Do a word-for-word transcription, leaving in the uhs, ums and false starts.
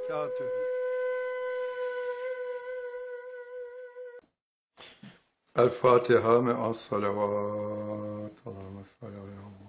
وبركاته. الفاتحة مع الصلوات. اللهم صل على محمد.